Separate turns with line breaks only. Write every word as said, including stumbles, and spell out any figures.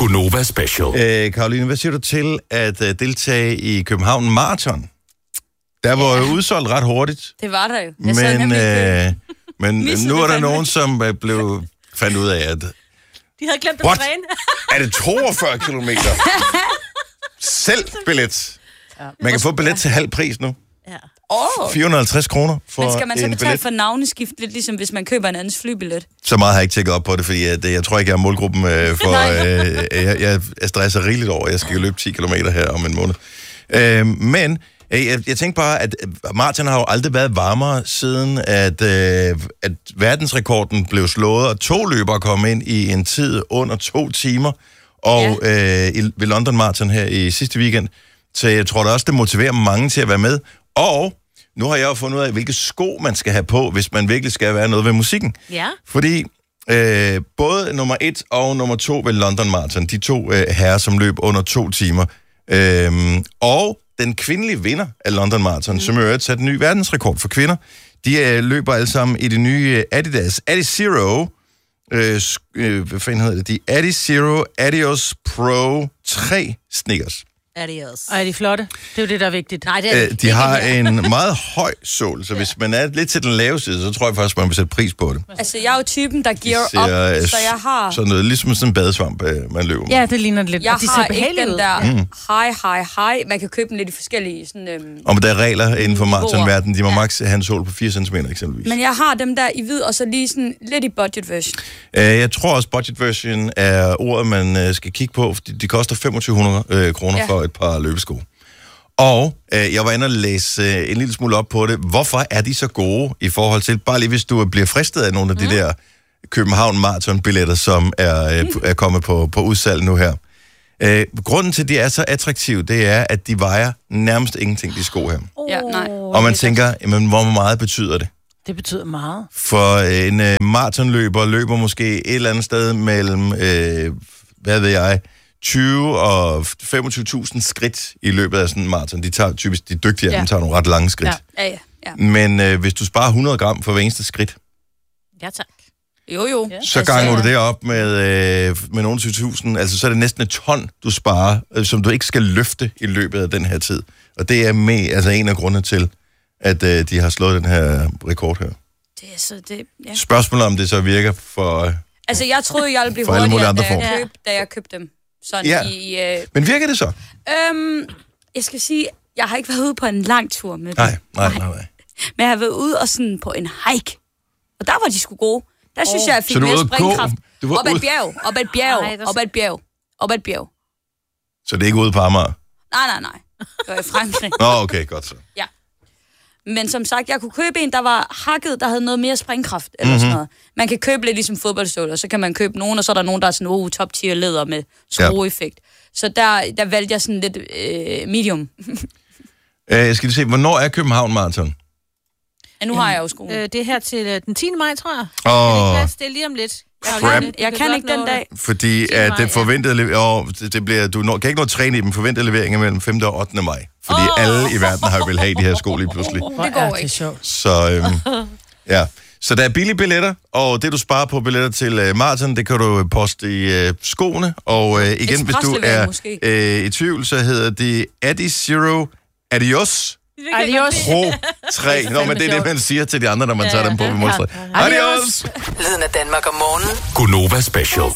Gunova Special.
Øh, Karoline, hvad siger du til at uh, deltage i København Marathon? Der var jo udsolgt ret hurtigt.
Det var der jo.
Jeg men øh, men nu er der nogen, som uh, blev fandt ud af, at...
De havde glemt at
What?
træne.
Er det toogfyrre kilometer? Selv billet. Man kan få billet til halv pris nu.
Ja.
Oh.
fire hundrede og halvtreds kroner for en
Men skal man så betale
billet.
for navneskift, lidt ligesom hvis man køber en andens flybillet?
Så meget har jeg ikke tjekket op på det, fordi jeg, jeg tror ikke, jeg er målgruppen øh, for... øh, jeg, jeg, jeg stresser rigeligt over, at jeg skal løbe ti kilometer her om en måned. Øh, men øh, jeg, jeg tænkte bare, at maraton har jo aldrig været varmere, siden at, øh, at verdensrekorden blev slået, og to løbere kom ind i en tid under to timer, og ja. øh, i, ved London Marathon her i sidste weekend. Så jeg tror da også, det motiverer mange til at være med. Og nu har jeg jo fundet ud af, hvilke sko man skal have på, hvis man virkelig skal være noget ved musikken.
Ja.
Fordi øh, både nummer et og nummer to ved London Marathon, de to øh, herrer, som løb under to timer, øh, og den kvindelige vinder af London Marathon, mm. som jo har sat en ny verdensrekord for kvinder, de øh, løber alle sammen i det nye Adidas Adizero, øh, øh, hvad fanden hedder det? De Adizero Adios Pro tre sneakers.
Adios.
Og er de flotte? Det er jo det, der er vigtigt.
Nej, det er
Øh, de har en meget høj sål, så hvis man er lidt til den lave side, så tror jeg faktisk, man vil sætte pris på det.
Altså, jeg er jo typen, der gear
ser,
op,
øh,
så jeg har...
Sådan noget, ligesom sådan en badesvamp, øh, man løber med.
Ja, det ligner det lidt.
Jeg
Og de
har
ser
ikke den
ud.
der
Mm.
high, high, high. Man kan købe dem lidt i forskellige sådan... Øhm,
Og der er regler inden for
niveauer.
maratonverdenen. De må
Ja.
maks have en sål på fire centimeter eksempelvis.
Men jeg har dem der i hvid, og så lige sådan lidt i budget version.
Øh, jeg tror også, budget version er ordet, man øh, skal kigge på, fordi de koster femogtyve hundrede øh, kroner
Ja.
for et par løbesko. Og øh, jeg var inde og læse øh, en lille smule op på det. Hvorfor er de så gode i forhold til, bare lige hvis du bliver fristet af nogle af de mm. der København Marathon-billetter, som er, øh, er kommet på, på udsalg nu her. Øh, grunden til, at de er så attraktive, det er, at de vejer nærmest ingenting, de sko her.
Ja, nej.
Og man tænker, jamen, hvor meget betyder det?
Det betyder meget.
For en øh, maratonløber løber måske et eller andet sted mellem, øh, hvad ved jeg, tyve og femogtyve tusind skridt i løbet af sådan en maraton. De tager typisk, de dygtige af
Ja.
dem tager nogle ret lange skridt.
Ja.
Ja, ja, ja.
Men øh, hvis du sparer hundrede gram for hver eneste skridt,
Ja, tak.
Jo, jo.
Ja.
så ganger du det op med, øh, med nogle tyve tusind. Altså, så er det næsten et ton, du sparer, øh, som du ikke skal løfte i løbet af den her tid. Og det er med, altså en af grundene til, at øh, de har slået den her rekord her.
Det er så det... Ja.
Spørgsmålet om det så virker for... Øh,
Altså, jeg troede, jeg ville blive
For alle mulige
hurtigere,
andre
da jeg,
former.
køb, da jeg købte dem. Sådan
Ja.
i... Øh,
men virker det så?
øhm, jeg skal sige, jeg har ikke været ude på en lang tur med dem.
Nej, nej, nej, nej.
Men jeg har været ude og sådan på en hike. Og der var de sgu gode. Der synes oh. jeg, jeg fik
Så du var
mere
ude at gå?
springkraft.
Du var
Op ad
ude-
et bjerg, op ad et bjerg,
Nej, der-
op ad et bjerg, op ad et bjerg.
Så det er ikke ude på Amager?
Nej, nej, nej. Det var i Frankrig.
Nå, okay, godt så.
Ja. Men som sagt, jeg kunne købe en, der var hakket, der havde noget mere springkraft, eller mm-hmm. sådan noget. Man kan købe lidt ligesom fodboldstøvler, så kan man købe nogen, og så er der nogen, der er sådan, oh, top tier læder med skrueeffekt. Ja. Så der, der valgte jeg sådan lidt øh, medium.
Øh, jeg skal lige se, hvornår er København Marathon?
Ja, nu har jeg jo skoen.
Øh, det er her til øh, den tiende maj, tror jeg.
Åh,
Det, passe? Det er lige om lidt. Jeg,
Crap.
Jeg kan ikke den dag.
fordi
tiende
at
maj,
det
ja.
forventede... Le- åh, det, det bliver, du når, kan ikke nå at træne i dem. Forventede levering er mellem femte og ottende maj. Fordi
Åh.
alle i verden har jo vel have de her sko lige pludselig.
Hvor
Det går
er det
ikke.
sjovt.
Så øhm, ja. Så der er billige billetter, og det du sparer på billetter til øh, maraton, det kan du øh, poste i øh, skoene. Og øh, igen, hvis du
Ekspreslevering
er
måske.
øh, i tvivl, så hedder det Adizero Adios
Adios.
Pro tre. Nå, men det er det, man siger til de andre, når man tager dem på ved målstreg. Adios!
Lyden af Danmark om morgenen. Gunova Special.